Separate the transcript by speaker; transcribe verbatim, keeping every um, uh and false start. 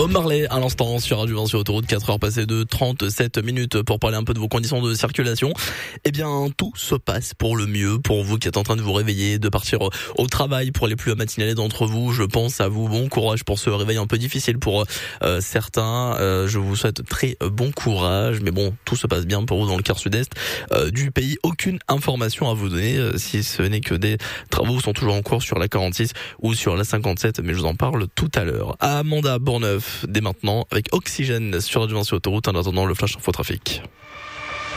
Speaker 1: Bob Marley à l'instant sur Radio vingt sur Autoroute, quatre heures passées de trente-sept minutes pour parler un peu de vos conditions de circulation. Eh bien, tout se passe pour le mieux pour vous qui êtes en train de vous réveiller, de partir au travail. Pour les plus matinalés d'entre vous, je pense à vous. Bon courage pour ce réveil un peu difficile pour euh, certains. Euh, je vous souhaite très bon courage. Mais bon, tout se passe bien pour vous dans le quart sud-est euh, du pays. Aucune information à vous donner, euh, si ce n'est que des travaux sont toujours en cours sur la quarante-six ou sur la cinquante-sept. Mais je vous en parle tout à l'heure. Amanda Bourneuf, dès maintenant, avec Oxygène sur Radio vingt sur Autoroute, en attendant le flash info trafic.